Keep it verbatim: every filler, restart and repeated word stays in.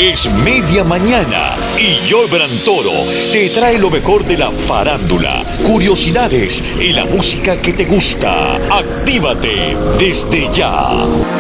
Es media mañana y Joybran Toro te trae lo mejor de la farándula, curiosidades y la música que te gusta. Actívate desde ya.